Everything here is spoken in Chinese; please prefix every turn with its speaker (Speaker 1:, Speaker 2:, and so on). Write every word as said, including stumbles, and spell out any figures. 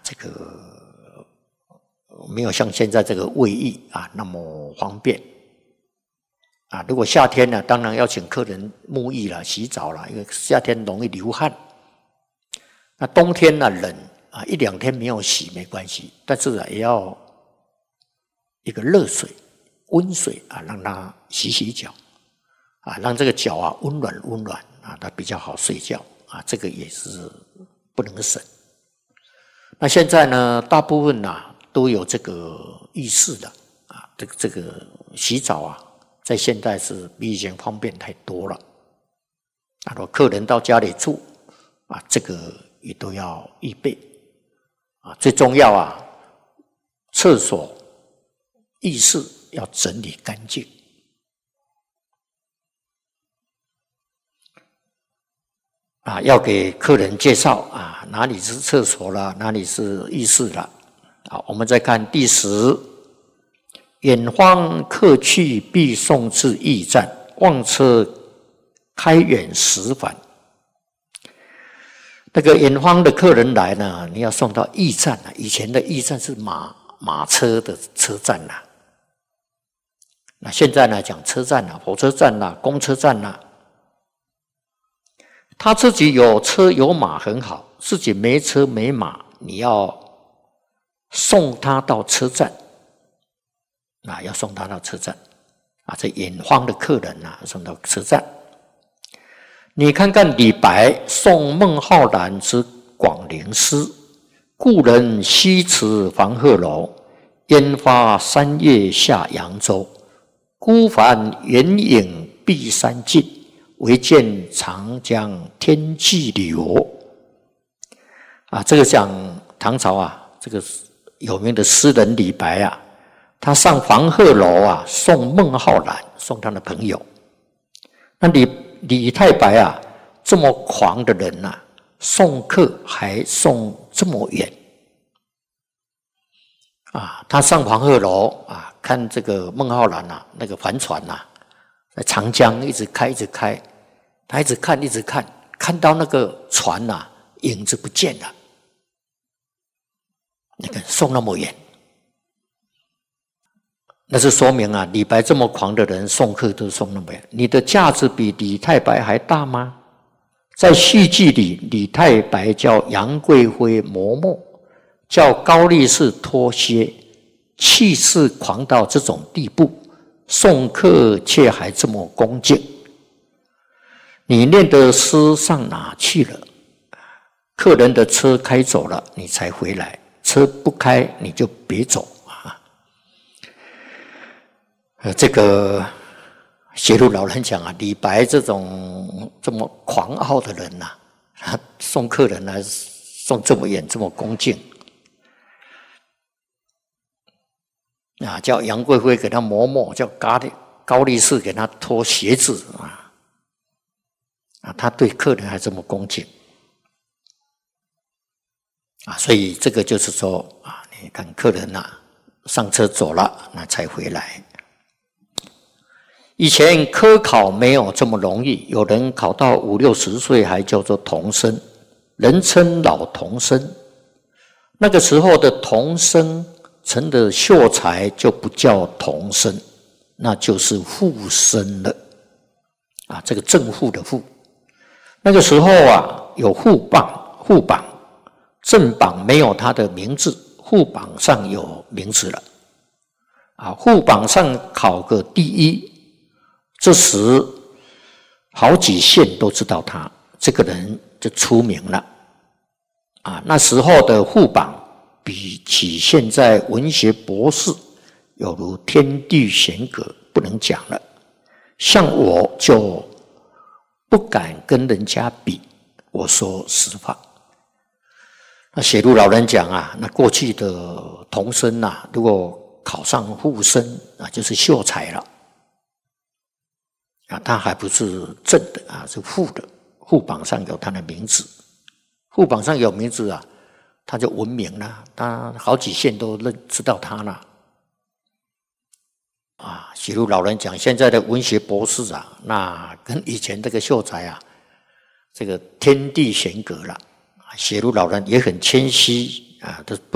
Speaker 1: 这个没有像现在这个卫浴啊那么方便啊。如果夏天呢，当然要请客人沐浴了、洗澡了，因为夏天容易流汗。那冬天呢冷啊，一两天没有洗没关系，但是啊也要一个热水、温水啊，让他洗洗脚啊，让这个脚啊温暖温暖啊，他比较好睡觉啊。这个也是不能省。那现在呢，大部分啊都有这个浴室的啊，这个这个洗澡啊，在现在是比以前方便太多了。啊，如果客人到家里住啊，这个也都要预备啊。最重要啊，厕所、浴室要整理干净。啊，要给客人介绍啊，哪里是厕所啦，哪里是浴室啦。好，我们再看第十，远方客去，必送至驿站，望车开远时返。那个远方的客人来呢，你要送到驿站啊。以前的驿站是马马车的车站啦，那现在呢讲车站啦、火车站啦、公车站啦。他自己有车有马很好，自己没车没马，你要送他到车站啊，要送他到车站啊。这远方的客人啊，送到车站。你看看李白送孟浩然之广陵诗：故人西辞黄鹤楼，烟花三月下扬州。孤帆远影碧山尽，唯见长江天际流。啊，这个讲唐朝啊，这个有名的诗人李白啊，他上黄鹤楼啊，送孟浩然，送他的朋友。那李李太白啊，这么狂的人啊，送客还送这么远啊！他上黄鹤楼啊，看这个孟浩然啊，那个帆船啊，在长江一直开，一直开，他一直看，一直看，看到那个船啊，影子不见了。那个送那么远，那是说明啊，李白这么狂的人送客都送那么远，你的架子比李太白还大吗？在戏剧里，李太白叫杨贵妃嬷嬷，叫高力士脱靴，气势狂到这种地步，送客却还这么恭敬。你念的诗上哪去了？客人的车开走了，你才回来；车不开，你就别走啊。呃，这个写入老人讲啊，李白这种这么狂傲的人呐、啊，他送客人来送这么远，这么恭敬啊，叫杨贵妃给他嬷嬷，叫高力高力士给他脱鞋子啊，啊，他对客人还这么恭敬啊，所以这个就是说啊，你看客人呐、啊、上车走了，那才回来。以前科考没有这么容易，有人考到五六十岁还叫做童生，人称老童生。那个时候的童生成的秀才就不叫童生，那就是副生了啊，这个正副的副。那个时候啊，有副榜、副榜，正榜没有他的名字，副榜上有名字了啊，副榜上考个第一。这时，好几县都知道他这个人就出名了啊。那时候的副榜比起现在文学博士，有如天地悬隔，不能讲了。像我就不敢跟人家比，我说实话。那写入老人讲啊，那过去的童生啊，如果考上副生啊，就是秀才了。啊，他还不是正的啊，是副的，副榜上有他的名字，副榜上有名字啊，他就闻名了，他好几县都认知道他了。啊，写入老人讲，现在的文学博士啊，那跟以前这个秀才啊，这个天地悬隔了。写入老人也很谦虚啊，这不